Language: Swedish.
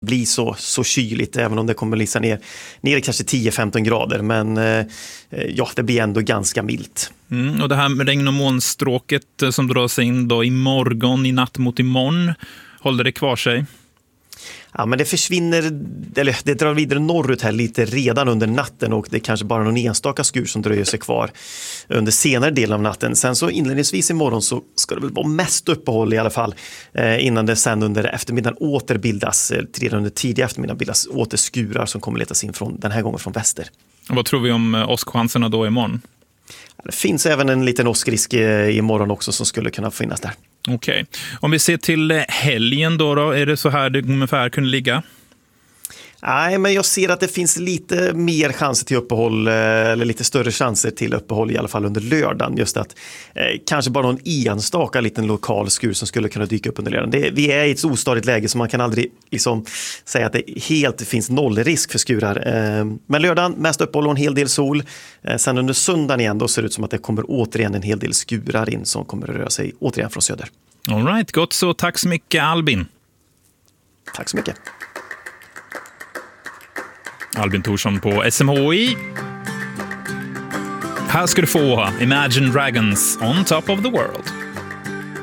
bli så kyligt, även om det kommer lysa ner i kanske 10-15 grader. Men det blir ändå ganska milt. Och det här med regn- och molnstråket som drar sig in då imorgon, i natt mot imorgon, håller det kvar sig? Ja, men det försvinner, eller det drar vidare norrut här lite redan under natten, och det är kanske bara någon enstaka skur som dröjer sig kvar under senare delen av natten. Sen så inledningsvis imorgon så ska det väl vara mest uppehåll i alla fall, innan det sen under eftermiddagen återbildas, redan under tidig eftermiddag bildas åter skurar som kommer letas in den här gången från väster. Och vad tror vi om åskchanserna då imorgon? Det finns även en liten åskrisk imorgon också som skulle kunna finnas där. Okej. Om vi ser till helgen då, är det så här det ungefär kunde ligga? Nej, men jag ser att det finns lite mer chanser till uppehåll, eller lite större chanser till uppehåll i alla fall under lördagen. Just att kanske bara någon enstaka liten lokal skur som skulle kunna dyka upp under lördagen. Vi är i ett ostadigt läge, så man kan aldrig säga att det helt finns nollrisk för skurar. Men lördagen mest uppehåll och en hel del sol. Sen under söndagen igen då ser det ut som att det kommer återigen en hel del skurar in som kommer att röra sig återigen från söder. All right, gott så. Tack så mycket, Albin. Tack så mycket. Albin Thorsson på SMHI. Här ska du få Imagine Dragons On Top of the World.